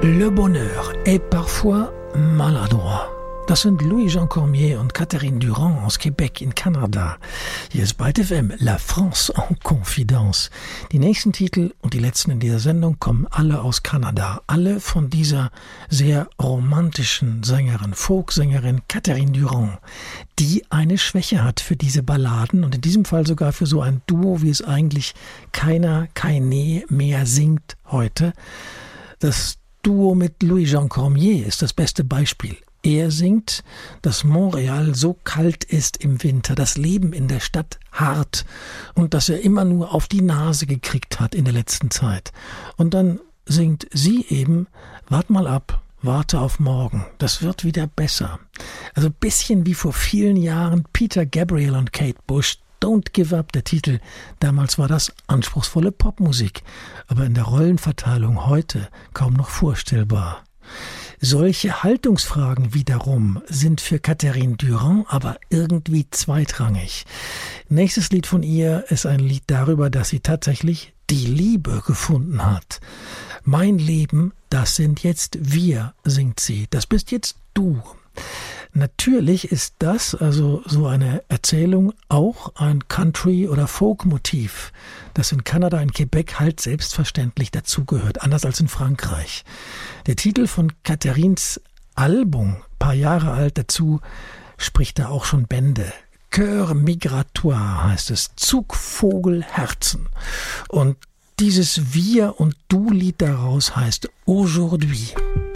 Le bonheur est parfois maladroit. Das sind Louis-Jean Cormier und Catherine Durand aus Quebec in Kanada. Hier ist Byte FM, La France en Confidence. Die nächsten Titel und die letzten in dieser Sendung kommen alle aus Kanada. Alle von dieser sehr romantischen Sängerin, Folksängerin Catherine Durand, die eine Schwäche hat für diese Balladen und in diesem Fall sogar für so ein Duo, wie es eigentlich keine mehr singt heute. Das Duo mit Louis-Jean Cormier ist das beste Beispiel. Er singt, dass Montreal so kalt ist im Winter, das Leben in der Stadt hart und dass er immer nur auf die Nase gekriegt hat in der letzten Zeit. Und dann singt sie eben, wart mal ab, warte auf morgen, das wird wieder besser. Also ein bisschen wie vor vielen Jahren Peter Gabriel und Kate Bush, Don't Give Up, der Titel. Damals war das anspruchsvolle Popmusik, aber in der Rollenverteilung heute kaum noch vorstellbar. Solche Haltungsfragen wiederum sind für Catherine Durand aber irgendwie zweitrangig. Nächstes Lied von ihr ist ein Lied darüber, dass sie tatsächlich die Liebe gefunden hat. Mein Leben, das sind jetzt wir, singt sie. Das bist jetzt du. Natürlich ist das, also so eine Erzählung, auch ein Country- oder Folk-Motiv, das in Kanada, in Quebec halt selbstverständlich dazugehört, anders als in Frankreich. Der Titel von Catherines Album, paar Jahre alt dazu, spricht da auch schon Bände. Cœur migratoire heißt es, Zugvogelherzen. Und dieses Wir- und Du-Lied daraus heißt Aujourd'hui.